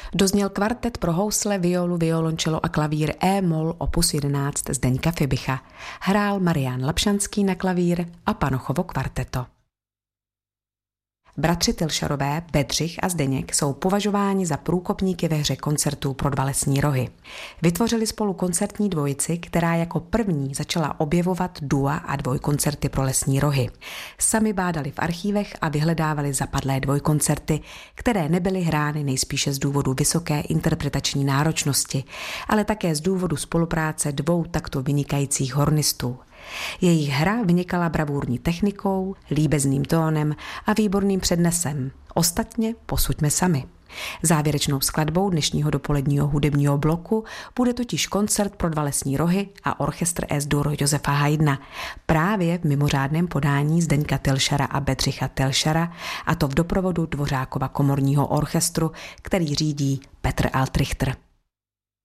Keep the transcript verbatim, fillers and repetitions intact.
Dozněl kvartet pro housle, violu, violončelo a klavír E-moll opus jedenáct Zdeňka Fibicha. Hrál Marián Lapšanský na klavír a Panochovo kvarteto. Bratři Tylšarové, Bedřich a Zdeněk, jsou považováni za průkopníky ve hře koncertů pro dva lesní rohy. Vytvořili spolu koncertní dvojici, která jako první začala objevovat dua a dvojkoncerty pro lesní rohy. Sami bádali v archívech a vyhledávali zapadlé dvojkoncerty, které nebyly hrány nejspíše z důvodu vysoké interpretační náročnosti, ale také z důvodu spolupráce dvou takto vynikajících hornistů. Jejich hra vynikala bravurní technikou, líbezným tónem a výborným přednesem. Ostatně posuďme sami. Závěrečnou skladbou dnešního dopoledního hudebního bloku bude totiž koncert pro dva lesní rohy a orchestr S-dur Josefa Haydna. Právě v mimořádném podání Zdeňka Tylšara a Bedřicha Tylšara, a to v doprovodu Dvořákova komorního orchestru, který řídí Petr Altrichter.